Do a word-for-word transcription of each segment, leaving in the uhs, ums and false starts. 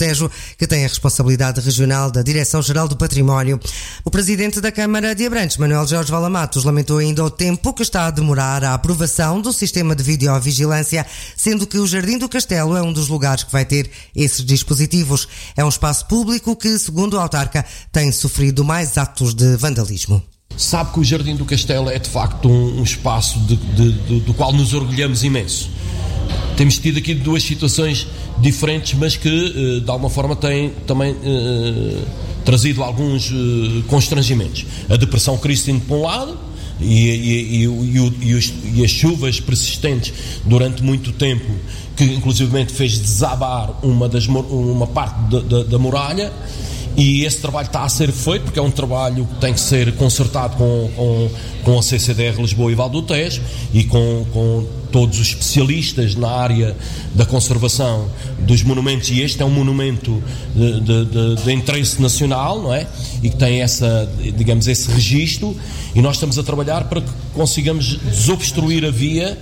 Tejo, que tem a responsabilidade regional da Direção-Geral do Património. O presidente da Câmara de Abrantes, Manuel Jorge Valamatos, lamentou ainda o tempo que está a demorar a aprovação do sistema de videovigilância, sendo que o Jardim do Castelo é um dos lugares que vai ter esses dispositivos. É um espaço público que, segundo o autarca, tem sofrido mais atos de vandalismo. Sabe que o Jardim do Castelo é de facto um, um espaço de, de, de, do qual nos orgulhamos imenso. Temos tido aqui duas situações diferentes, mas que de alguma forma têm também eh, trazido alguns eh, constrangimentos. A depressão Christine por um lado e, e, e, e, e, os, e as chuvas persistentes durante muito tempo, que inclusivamente fez desabar uma, das, uma parte da, da, da muralha. E esse trabalho está a ser feito, porque é um trabalho que tem que ser concertado com, com, com a C C D R Lisboa e Val do Tejo e com, com todos os especialistas na área da conservação dos monumentos, e este é um monumento de, de, de, de interesse nacional, não é? E que tem essa, digamos, esse registro, e nós estamos a trabalhar para que consigamos desobstruir a via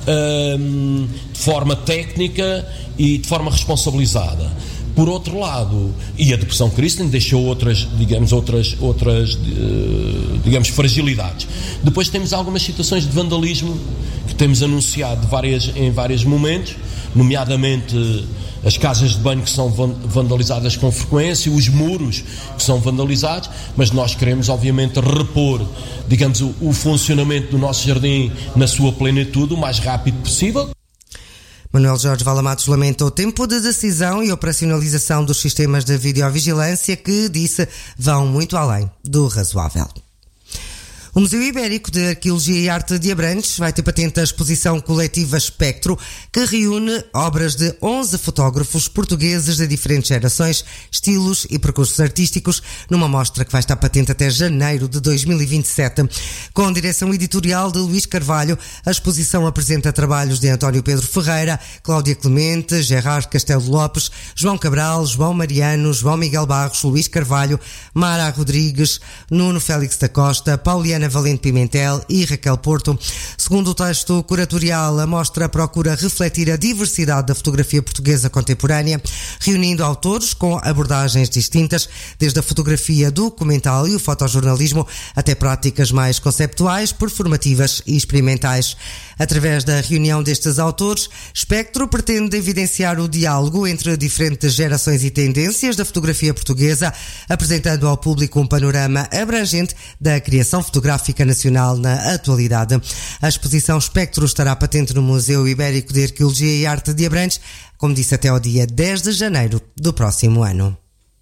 hum, de forma técnica e de forma responsabilizada. Por outro lado, e a depressão Christine deixou outras, digamos, outras, outras, digamos, fragilidades. Depois temos algumas situações de vandalismo que temos anunciado várias, em vários momentos, nomeadamente as casas de banho que são vandalizadas com frequência, os muros que são vandalizados, mas nós queremos obviamente repor, digamos, o, o funcionamento do nosso jardim na sua plenitude o mais rápido possível. Manuel Jorge Valamatos lamenta o tempo de decisão e operacionalização dos sistemas de videovigilância que, disse, vão muito além do razoável. O Museu Ibérico de Arqueologia e Arte de Abrantes vai ter patente a exposição coletiva Espectro, que reúne obras de onze fotógrafos portugueses de diferentes gerações, estilos e percursos artísticos, numa mostra que vai estar patente até janeiro de dois mil e vinte e sete. Com direção editorial de Luís Carvalho, a exposição apresenta trabalhos de António Pedro Ferreira, Cláudia Clemente, Gerard Castelo Lopes, João Cabral, João Mariano, João Miguel Barros, Luís Carvalho, Mara Rodrigues, Nuno Félix da Costa, Pauliana Valente Pimentel e Raquel Porto. Segundo o texto curatorial, a mostra procura refletir a diversidade da fotografia portuguesa contemporânea, reunindo autores com abordagens distintas, desde a fotografia documental e o fotojornalismo até práticas mais conceptuais, performativas e experimentais. Através da reunião destes autores, Espectro pretende evidenciar o diálogo entre diferentes gerações e tendências da fotografia portuguesa, apresentando ao público um panorama abrangente da criação fotográfica nacional na atualidade. A exposição Espectro estará patente no Museu Ibérico de Arqueologia e Arte de Abrantes, como disse, até ao dia dez de janeiro do próximo ano.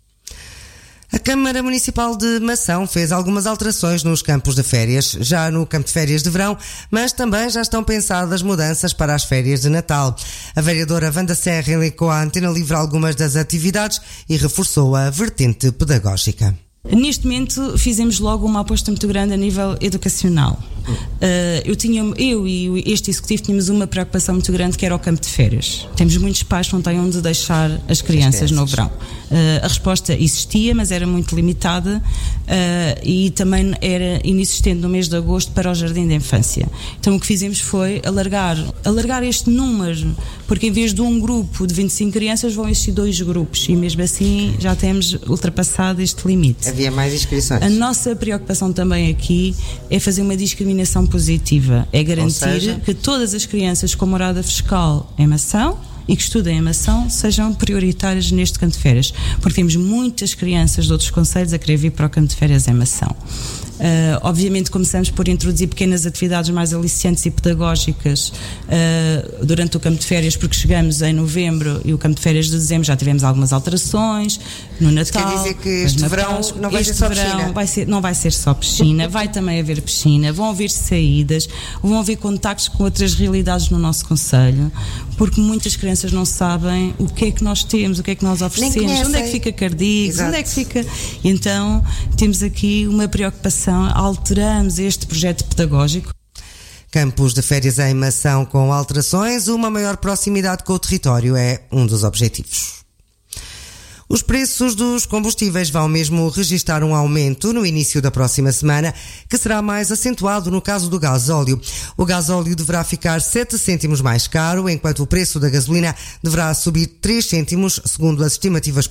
A Câmara Municipal de Mação fez algumas alterações nos campos de férias, já no campo de férias de verão, mas também já estão pensadas mudanças para as férias de Natal. A vereadora Wanda Serra elencou à Antena Livre algumas das atividades e reforçou a vertente pedagógica. Neste momento fizemos logo uma aposta muito grande a nível educacional. Uh, eu, tinha, eu e este executivo tínhamos uma preocupação muito grande, que era o campo de férias. Temos muitos pais que não têm onde deixar as crianças no verão. Uh, a resposta existia, mas era muito limitada, uh, e também era inexistente no mês de agosto para o jardim da infância. Então o que fizemos foi alargar, alargar este número, porque em vez de um grupo de vinte e cinco crianças vão existir dois grupos, e mesmo assim já temos ultrapassado este limite. Havia mais inscrições. A nossa preocupação também aqui é fazer uma discriminação positiva, é garantir seja... que todas as crianças com morada fiscal em Mação e que estudem em Mação sejam prioritárias neste campo de férias, porque temos muitas crianças de outros concelhos a querer vir para o campo de férias em Mação. Uh, obviamente começamos por introduzir pequenas atividades mais aliciantes e pedagógicas uh, durante o campo de férias, porque chegamos em novembro e o campo de férias de dezembro já tivemos algumas alterações no Natal. Quer dizer que este verão não vai ser só piscina? Vai ser, não vai ser só piscina, vai também haver piscina, vão haver saídas, vão haver contactos com outras realidades no nosso concelho, porque muitas crianças não sabem o que é que nós temos, o que é que nós oferecemos, onde é que fica Cardígos, onde é que fica... Então temos aqui uma preocupação, alteramos este projeto pedagógico. Campos de férias em Mação com alterações, uma maior proximidade com o território é um dos objetivos. Os preços dos combustíveis vão mesmo registrar um aumento no início da próxima semana, que será mais acentuado no caso do gasóleo. O gasóleo deverá ficar sete cêntimos mais caro, enquanto o preço da gasolina deverá subir três cêntimos, segundo as estimativas